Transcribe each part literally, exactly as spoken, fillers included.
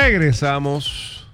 Regresamos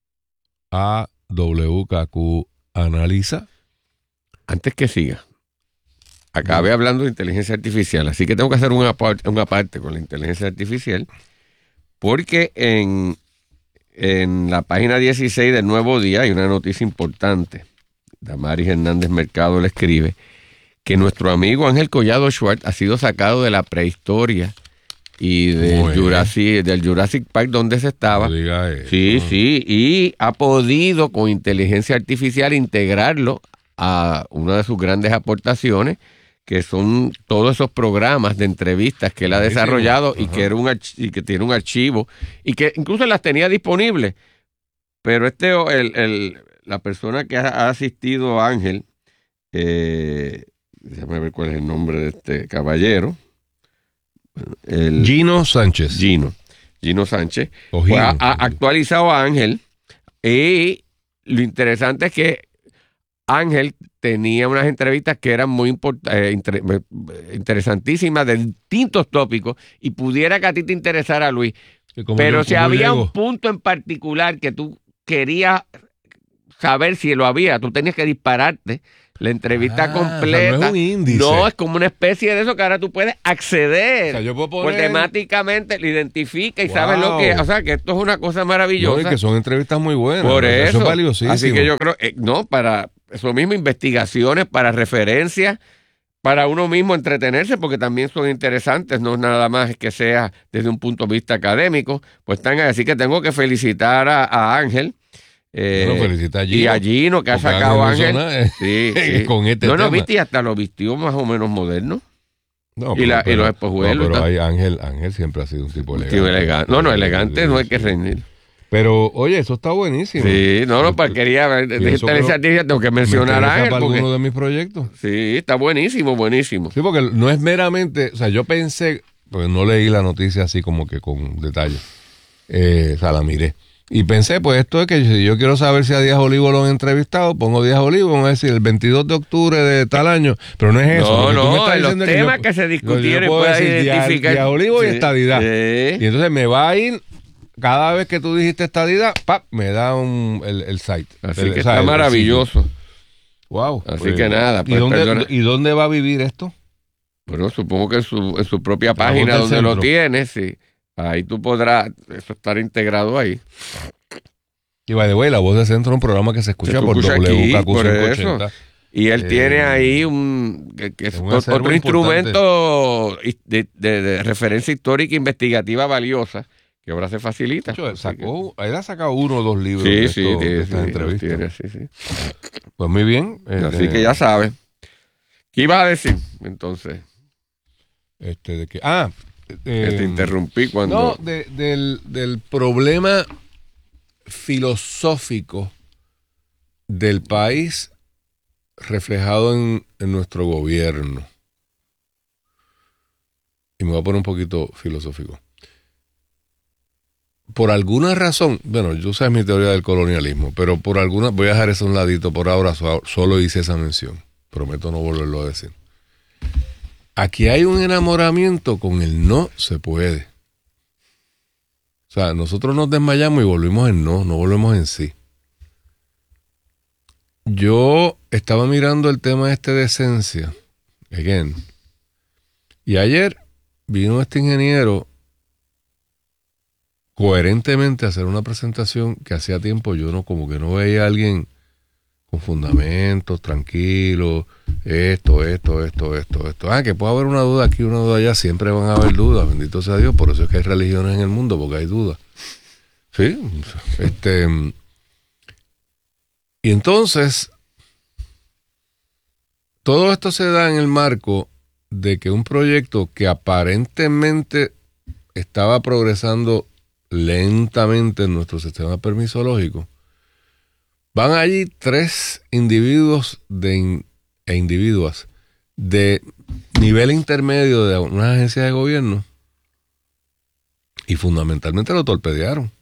a W K Q Analiza. Antes que siga, acabé hablando de inteligencia artificial, así que tengo que hacer una parte, una parte con la inteligencia artificial, porque en, en la página dieciséis del Nuevo Día hay una noticia importante. Damaris Hernández Mercado le escribe que nuestro amigo Ángel Collado Schwartz ha sido sacado de la prehistoria y del Jurassic, del Jurassic Park donde se estaba. No diga eso. Sí, sí, y ha podido con inteligencia artificial integrarlo a una de sus grandes aportaciones, que son todos esos programas de entrevistas que él ha desarrollado y que, era un arch- y que tiene un archivo y que incluso las tenía disponibles. Pero este, el, el, la persona que ha, ha asistido a Ángel, eh, déjame ver cuál es el nombre de este caballero. El, Gino Sánchez. Gino. Gino Sánchez. O Pues Gino. ha, ha actualizado a Ángel y lo interesante es que Ángel tenía unas entrevistas que eran muy import- eh, inter- interesantísimas de distintos tópicos y pudiera que a ti te interesara, Luis. Como Pero yo- si como había llego. un punto en particular que tú querías saber si lo había, tú tenías que dispararte la entrevista Ah, completa. o sea, no es un índice. No, es como una especie de eso que ahora tú puedes acceder. O sea, yo puedo Por poner- temáticamente lo identifica y Wow. sabes lo que, o sea, que esto es una cosa No, maravillosa. y que son entrevistas muy buenas. Por o sea, eso. es valiosísimo. Así que yo creo, eh, no, para eso mismo, investigaciones, para referencias, para uno mismo entretenerse, porque también son interesantes, no nada más que sea desde un punto de vista académico, pues están ahí. Así que tengo que felicitar a, a Ángel. Eh, Bueno, felicita a Gino, y a Gino, que ha porque sacado a Ángel Ángel. no suena, eh, Sí, sí. con este no, no, tema. viste, y hasta lo vistió más o menos moderno. No, y la- y los espejuelos No, y pero tal. hay Ángel, Ángel siempre ha sido un tipo elegante. Tío elegante. No, no, elegante no hay que reñir. Pero, oye, eso está buenísimo. Sí, no, no, pues quería ver, de Pienso que inteligencia lo- artificial tengo que Me mencionar interesa a Ángel. para Porque, alguno de mis proyectos. sí, está buenísimo, buenísimo. Sí, porque no es meramente, o sea, yo pensé, porque no leí la noticia así como que con detalle, eh, o sea, la miré. Y pensé, pues esto es que si yo quiero saber si a Díaz Olivo lo han entrevistado, pongo Díaz Olivo, vamos a decir el veintidós de octubre de tal año, pero no es eso. No, Lo que tú me no, estás en los diciendo es temas yo- que se yo- yo discutieron puedo puedas decir Díaz- identificar. Díaz Olivo y Sí, estadidad. sí. Y entonces me va a ir, cada vez que tú dijiste estadidad, ¡pap! Me da un, el, el site. Así El- que o sea, está el- el sitio. maravilloso. Wow. Así que nada, ¿Y pues, dónde, perdona. ¿Y dónde va a vivir esto? Bueno, supongo que en su, en su propia La página Junta del donde lo Centro. tienes, sí. Ahí tú podrás eso estar integrado ahí. Y by the way, La Voz de Centro es un programa que se escucha Se por escucha aquí, W K Q por cinco eso. ochenta. Y él Eh, tiene ahí un, que, que es un otro acervo instrumento de, de- de referencia histórica e investigativa valiosa que ahora se facilita. De hecho, Así que- sacó, él ha sacado uno o dos libros Sí, de, sí, esto- sí, de sí, estas los entrevistas. tiene, sí, sí. Pues muy bien. Así este, que ya sabes. ¿Qué ibas a decir entonces? Este, de que, ah, Que eh, te interrumpí cuando... no, de- del, del problema filosófico del país reflejado en, en nuestro gobierno. Y me voy a poner un poquito filosófico. Por alguna razón, bueno, yo sé mi teoría del colonialismo, pero por alguna, voy a dejar eso a un ladito por ahora, so- solo hice esa mención. Prometo no volverlo a decir. Aquí hay un enamoramiento con el no se puede. O sea, nosotros nos desmayamos y volvimos en no, no volvemos en sí. Yo estaba mirando el tema este de esencia, again, y ayer vino este ingeniero coherentemente a hacer una presentación que hacía tiempo yo no, como que no veía a alguien con fundamentos, tranquilo, esto, esto, esto, esto, esto. Ah, que puede haber una duda aquí, una duda allá, siempre van a haber dudas, bendito sea Dios, por eso es que hay religiones en el mundo, porque hay dudas. Sí, este... Y entonces, todo esto se da en el marco de que un proyecto que aparentemente estaba progresando lentamente en nuestro sistema permisológico, van allí tres individuos de in, e individuas de nivel intermedio de una agencia de gobierno y fundamentalmente lo torpedearon.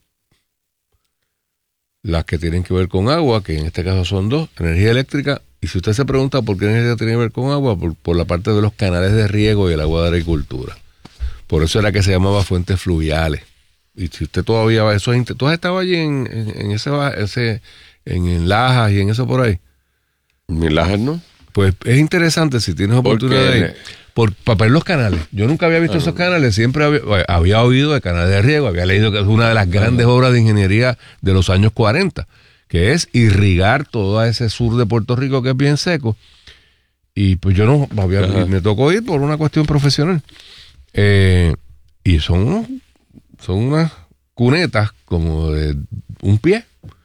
Las que tienen que ver con agua, que en este caso son dos, energía eléctrica, y si usted se pregunta por qué energía tiene que ver con agua, por, por la parte de los canales de riego y el agua de agricultura. Por eso era que se llamaba fuentes fluviales. Y si usted todavía va, eso es, ¿tú has estado allí en, en, en ese, ese, en, en Lajas y en eso por ahí? En Lajas no. Pues es interesante si tienes oportunidad de ir. Por, para ver los canales. Yo nunca había visto ah, esos canales, siempre había, había oído de canales de riego, había leído que es una de las grandes ah, obras de ingeniería de los años cuarenta, que es irrigar todo ese sur de Puerto Rico que es bien seco. Y pues yo no había, me tocó ir por una cuestión profesional. Eh, y son, son unas cunetas como de un pie,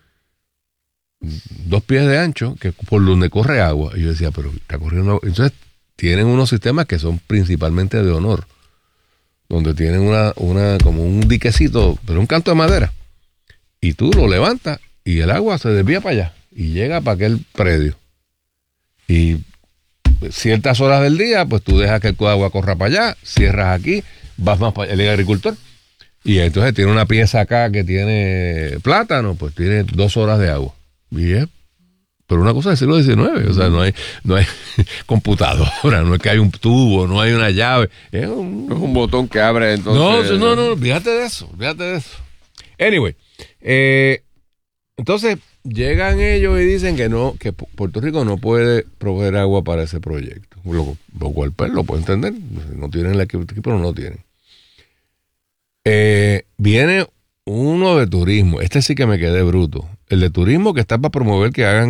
dos pies de ancho, que por donde corre agua. Y yo decía, pero está corriendo agua. Entonces tienen unos sistemas que son principalmente de honor, donde tienen una, una como un diquecito, pero un canto de madera. Y tú lo levantas y el agua se desvía para allá y llega para aquel predio. Y ciertas horas del día, pues tú dejas que el agua corra para allá, cierras aquí, vas más para allá, el agricultor. Y entonces tiene una pieza acá que tiene plátano, pues tiene dos horas de agua. Bien. Pero una cosa del siglo diecinueve, o sea, no hay, no hay computadora, no es que hay un tubo, no hay una llave. Es un, es un botón que abre entonces. No, no, no, fíjate de eso, fíjate de eso. Anyway, eh, entonces llegan ellos y dicen que no, que Puerto Rico no puede proveer agua para ese proyecto. Lo, lo cual pues, lo puedo entender, no tienen el equipo, pero no lo tienen. Eh, viene uno de turismo, este sí que me quedé bruto. El de turismo que está para promover que hagan